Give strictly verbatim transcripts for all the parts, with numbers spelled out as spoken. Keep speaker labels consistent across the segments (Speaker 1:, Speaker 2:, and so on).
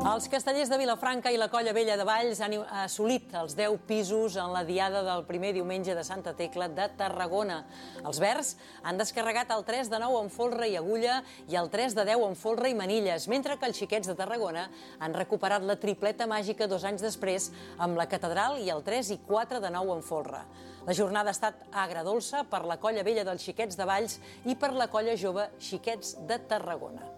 Speaker 1: Els castellers de Vilafranca i la Colla Vella de Valls han assolit els deu pisos en la diada del primer diumenge de Santa Tecla de Tarragona. Els verds han descarregat el tres de nou en folre i agulla i el tres de deu en folre i manilles, mentre que els xiquets de Tarragona han recuperat la tripleta màgica dos anys després amb la catedral i el tres i quatre de nou en folre. La jornada ha estat agredolça per la Colla Vella dels Xiquets de Valls i per la Colla Jove Xiquets de Tarragona.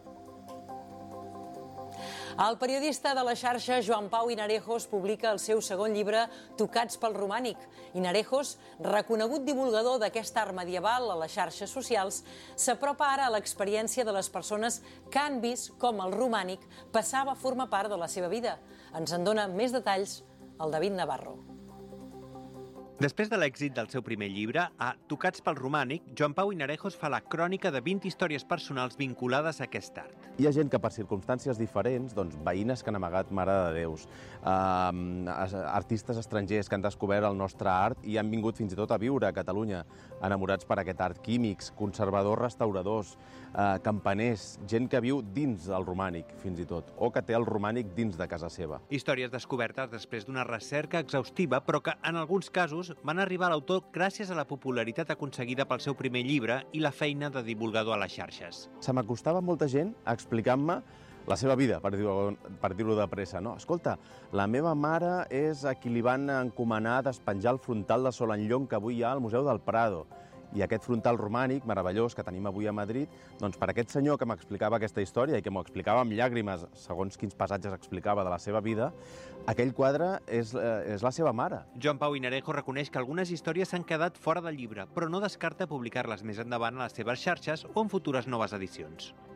Speaker 1: El periodista de la xarxa Joan Pau Hinarejos publica el seu segon llibre Tocats pel romànic. Hinarejos, reconegut divulgador d'aquest art medieval a les xarxes socials, s'apropa ara a l'experiència de les persones que han vist com el romànic passava a formar part de la seva vida. Ens en dona més detalls el David Navarro.
Speaker 2: Després de l'èxit del seu primer llibre, a Tocats pel romànic, Joan Pau Hinarejos fa la crònica de vint històries personals vinculades a aquest art.
Speaker 3: Hi ha gent que per circumstàncies diferents, doncs, veïnes que han amagat Mare de Déus, eh, artistes estrangers que han descobert el nostre art i han vingut fins i tot a viure a Catalunya, enamorats per aquest art, químics, conservadors, restauradors, eh, campaners, gent que viu dins del romànic, fins i tot, o que té el romànic dins de casa seva.
Speaker 2: Històries descobertes després d'una recerca exhaustiva, però que en alguns casos van arribar a l'autor gràcies a la popularitat aconseguida pel seu primer llibre i la feina de divulgador a les xarxes.
Speaker 3: Se m'acostava molta gent explicant-me la seva vida, per dir-ho per dir-ho de pressa. No, escolta, la meva mare és a qui li van encomanar despenjar el frontal de Sol Enllón que avui hi ha al Museu del Prado. I aquest frontal romànic meravellós que tenim avui a Madrid, doncs per aquest senyor que m'explicava aquesta història i que m'ho explicava amb llàgrimes, segons quins passatges explicava de la seva vida, aquell quadre és, eh, és la seva mare.
Speaker 2: Joan Pau Hinarejos reconeix que algunes històries s'han quedat fora del llibre, però no descarta publicar-les més endavant a les seves xarxes o en futures noves edicions.